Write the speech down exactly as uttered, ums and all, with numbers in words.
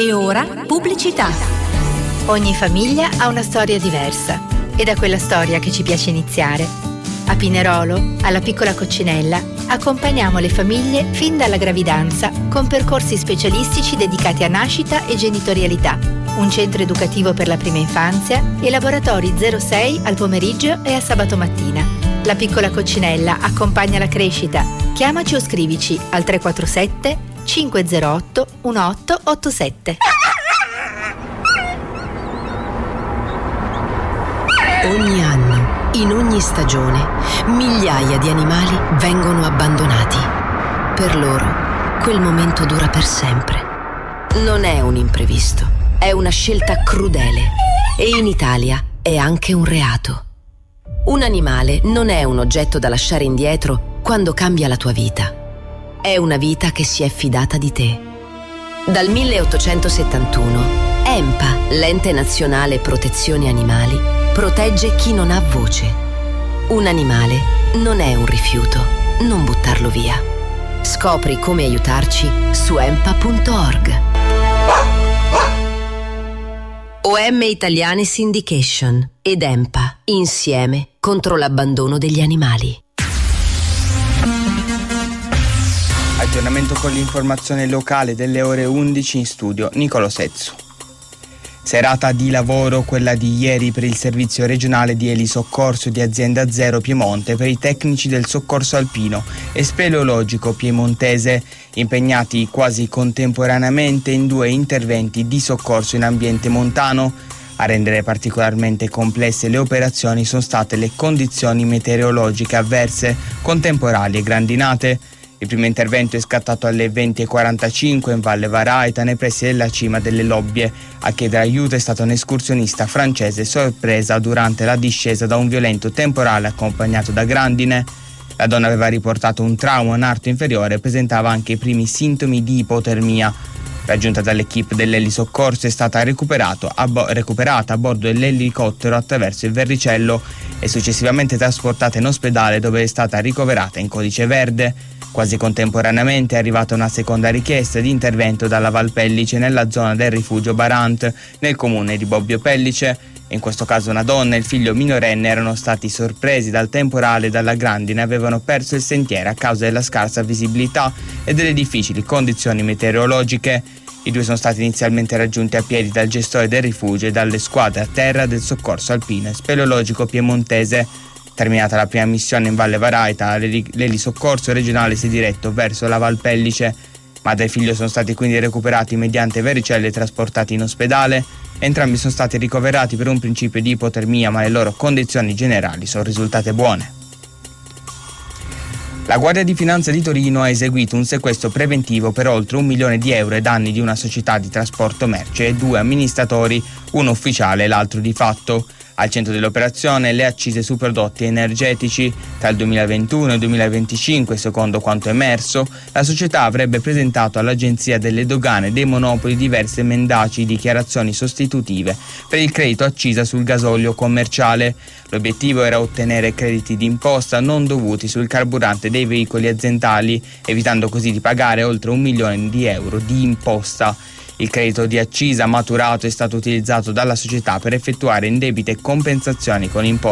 E ora pubblicità. Ogni famiglia ha una storia diversa ed è da quella storia che ci piace iniziare. A Pinerolo, alla piccola coccinella, accompagniamo le famiglie fin dalla gravidanza con percorsi specialistici dedicati a nascita e genitorialità, un centro educativo per la prima infanzia e laboratori zero sei al pomeriggio e a sabato mattina. La piccola coccinella accompagna la crescita. Chiamaci o scrivici al tre quattro sette cinque zero otto uno otto otto sette. Ogni anno, in ogni stagione, migliaia di animali vengono abbandonati. Per loro, quel momento dura per sempre. Non è un imprevisto, è una scelta crudele e in Italia è anche un reato. Un animale non è un oggetto da lasciare indietro quando cambia la tua vita. È una vita che si è fidata di te. Dal milleottocentosettantuno, EMPA, l'Ente Nazionale Protezione Animali, protegge chi non ha voce. Un animale non è un rifiuto, non buttarlo via. Scopri come aiutarci su empa punto org. O M Italiani Syndication ed EMPA, insieme contro l'abbandono degli animali. Aggiornamento con l'informazione locale delle ore undici, in studio Nicolo Sezzu. Serata di lavoro quella di ieri per il servizio regionale di elisoccorso di Azienda Zero Piemonte per i tecnici del soccorso alpino e speleologico piemontese, impegnati quasi contemporaneamente in due interventi di soccorso in ambiente montano. A rendere particolarmente complesse le operazioni sono state le condizioni meteorologiche avverse, con temporali e grandinate. Il primo intervento è scattato alle venti e quarantacinque in Valle Varaita, nei pressi della cima delle Lobbie. A chiedere aiuto è stata un'escursionista francese sorpresa durante la discesa da un violento temporale accompagnato da grandine. La donna aveva riportato un trauma all'arto inferiore e presentava anche i primi sintomi di ipotermia. Raggiunta dall'equipe dell'elisoccorso è stata recuperato a bo- recuperata a bordo dell'elicottero attraverso il Verricello e successivamente trasportata in ospedale, dove è stata ricoverata in codice verde. Quasi contemporaneamente è arrivata una seconda richiesta di intervento dalla Val Pellice nella zona del rifugio Barant, nel comune di Bobbio Pellice. In questo caso una donna e il figlio minorenne erano stati sorpresi dal temporale e dalla grandine e avevano perso il sentiero a causa della scarsa visibilità e delle difficili condizioni meteorologiche. I due sono stati inizialmente raggiunti a piedi dal gestore del rifugio e dalle squadre a terra del soccorso alpino e speleologico piemontese. Terminata la prima missione in Valle Varaita, l'elisoccorso regionale si è diretto verso la Val Pellice. Madre e figlio sono stati quindi recuperati mediante vericelle e trasportati in ospedale. Entrambi sono stati ricoverati per un principio di ipotermia, ma le loro condizioni generali sono risultate buone. La Guardia di Finanza di Torino ha eseguito un sequestro preventivo per oltre un milione di euro ai danni di una società di trasporto merci e due amministratori, uno ufficiale e l'altro di fatto. Al centro dell'operazione le accise su prodotti energetici. Tra il duemilaventuno e il duemilaventicinque, secondo quanto emerso, la società avrebbe presentato all'Agenzia delle Dogane e dei Monopoli diverse mendaci dichiarazioni sostitutive per il credito accisa sul gasolio commerciale. L'obiettivo era ottenere crediti d'imposta non dovuti sul carburante dei veicoli aziendali, evitando così di pagare oltre un milione di euro di imposta. Il credito di accisa maturato è stato utilizzato dalla società per effettuare indebite compensazioni con imposte